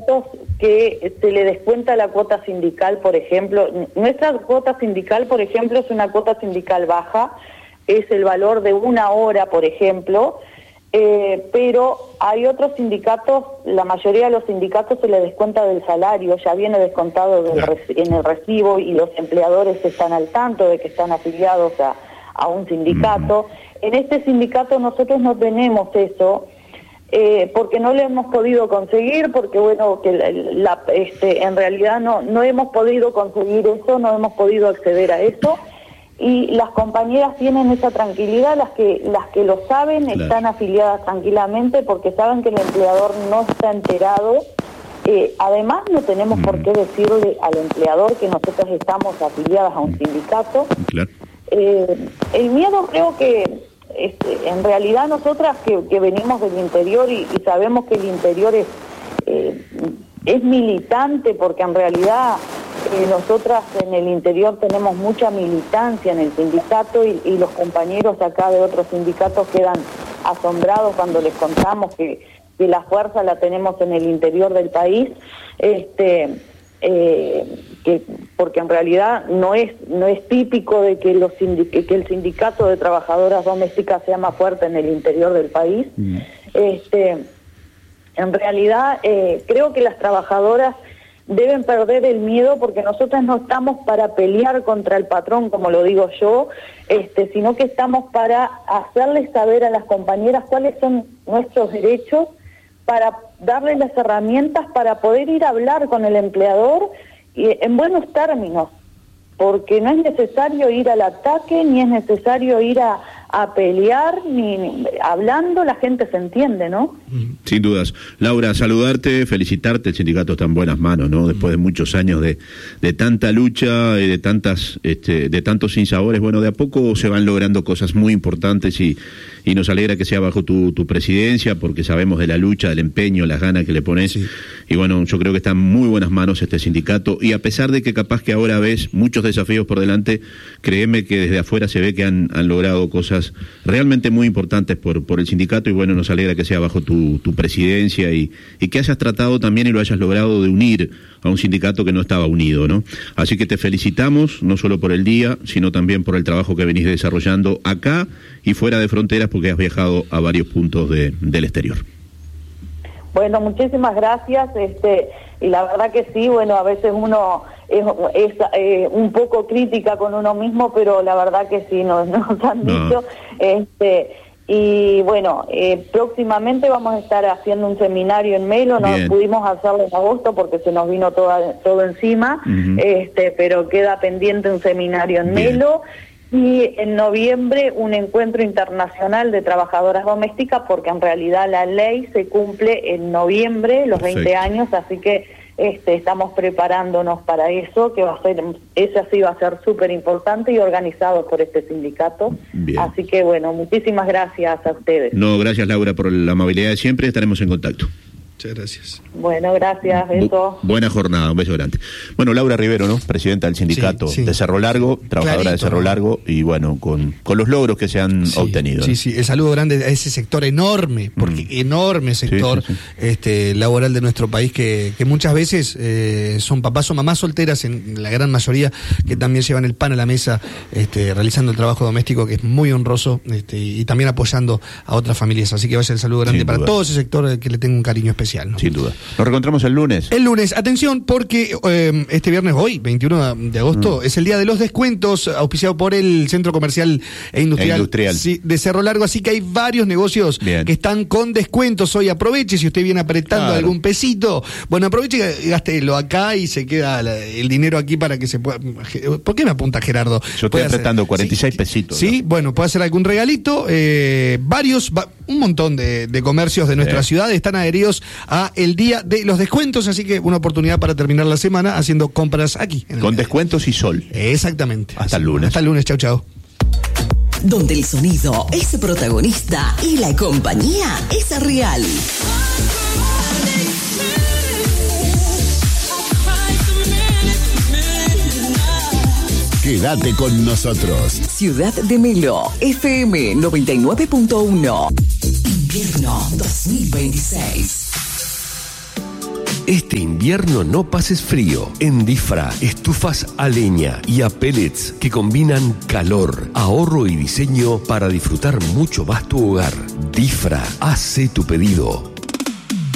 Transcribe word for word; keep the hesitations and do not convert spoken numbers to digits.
sindicatos que se le descuenta la cuota sindical, por ejemplo. Nuestra cuota sindical, por ejemplo, es una cuota sindical baja, es el valor de una hora, por ejemplo, eh, pero hay otros sindicatos, la mayoría de los sindicatos se le descuenta del salario, ya viene descontado del Claro. en el recibo y los empleadores están al tanto de que están afiliados a, a un sindicato. Uh-huh. En este sindicato nosotros no tenemos eso, Eh, porque no lo hemos podido conseguir, porque bueno, que la, la, este, en realidad no, no hemos podido conseguir eso, no hemos podido acceder a eso, y las compañeras tienen esa tranquilidad, las que las que lo saben, claro, están afiliadas tranquilamente porque saben que el empleador no está enterado. Eh, además no tenemos mm. por qué decirle al empleador que nosotros estamos afiliadas a un sindicato. Claro. Eh, el miedo creo que Este, en realidad nosotras que, que venimos del interior y, y sabemos que el interior es, eh, es militante, porque en realidad eh, nosotras en el interior tenemos mucha militancia en el sindicato y, y los compañeros acá de otros sindicatos quedan asombrados cuando les contamos que, que la fuerza la tenemos en el interior del país, este, eh, que porque en realidad no es no es típico de que los sindic- que el sindicato de trabajadoras domésticas sea más fuerte en el interior del país. Mm. Este, en realidad eh, creo que las trabajadoras deben perder el miedo, porque nosotras no estamos para pelear contra el patrón, como lo digo yo, este, sino que estamos para hacerles saber a las compañeras cuáles son nuestros derechos, para darles las herramientas para poder ir a hablar con el empleador y en buenos términos, porque no es necesario ir al ataque, ni es necesario ir a, a pelear, ni, ni hablando la gente se entiende, ¿no? Sin dudas. Laura, saludarte, felicitarte, el sindicato está en buenas manos, ¿no? Después de muchos años de, de tanta lucha y de tantas, este, de tantos sinsabores, bueno, de a poco se van logrando cosas muy importantes y, y nos alegra que sea bajo tu, tu presidencia, porque sabemos de la lucha, del empeño, las ganas que le pones, sí. Y bueno, yo creo que está en muy buenas manos este sindicato, y a pesar de que capaz que ahora ves muchos desafíos por delante, créeme que desde afuera se ve que han, han logrado cosas realmente muy importantes por, por el sindicato, y bueno, nos alegra que sea bajo tu, tu presidencia y, y que hayas tratado también y lo hayas logrado de unir a un sindicato que no estaba unido, ¿no? Así que te felicitamos, no solo por el día, sino también por el trabajo que venís desarrollando acá y fuera de fronteras, porque has viajado a varios puntos de, del exterior. Bueno, muchísimas gracias, este, y la verdad que sí, bueno, a veces uno es, es eh, un poco crítica con uno mismo, pero la verdad que sí, nos, nos han no. dicho, este, y bueno, eh, próximamente vamos a estar haciendo un seminario en Melo, no Bien. pudimos hacerlo en agosto porque se nos vino todo, todo encima, uh-huh. este, pero queda pendiente un seminario en Bien. Melo, y en noviembre un encuentro internacional de trabajadoras domésticas, porque en realidad la ley se cumple en noviembre, los Perfecto. veinte años, así que este, estamos preparándonos para eso, que va a ser, ese sí va a ser súper importante y organizado por este sindicato. Bien. Así que bueno, muchísimas gracias a ustedes. No, gracias Laura por la amabilidad de siempre, estaremos en contacto. Muchas gracias. Bueno, gracias, beso. Bu- buena jornada, un beso grande. Bueno, Laura Rivero, ¿no? Presidenta del sindicato sí, sí. de Cerro Largo, trabajadora Clarito, de Cerro Largo, y bueno, con, con los logros que se han sí, obtenido. Sí, ¿no? sí, el saludo grande a ese sector enorme, porque mm. enorme sector sí, sí, sí. este laboral de nuestro país, que, que muchas veces eh, son papás o mamás solteras, en la gran mayoría, que también llevan el pan a la mesa, este, realizando el trabajo doméstico, que es muy honroso, este, y también apoyando a otras familias. Así que vaya el saludo grande Sin para duda. todo ese sector, que le tengo un cariño especial. ¿No? Sin duda. Nos reencontramos el lunes. El lunes, atención, porque eh, este viernes, hoy, veintiuno de agosto, mm. es el día de los descuentos, auspiciado por el Centro Comercial e Industrial, e industrial. Sí, de Cerro Largo, así que hay varios negocios Bien. que están con descuentos hoy. Aproveche, si usted viene apretando claro. algún pesito, bueno, aproveche y gástelo acá y se queda la, el dinero aquí para que se pueda... ¿Por qué me apunta Gerardo? Yo estoy apretando hacer, cuarenta y seis sí, pesitos. Sí, ¿no? Bueno, puede hacer algún regalito. Eh, varios, va, un montón de, de comercios de nuestra sí. ciudad están adheridos a el día de los descuentos, así que una oportunidad para terminar la semana haciendo compras aquí. Con descuentos y sol. Exactamente. Hasta el lunes. Hasta el lunes, chau, chau. Donde el sonido es protagonista y la compañía es real. Quédate con nosotros. Ciudad de Melo, F M noventa y nueve punto uno. Invierno dos mil veintiséis. Este invierno no pases frío. En Difra, estufas a leña y a pellets que combinan calor, ahorro y diseño para disfrutar mucho más tu hogar. Difra, hace tu pedido.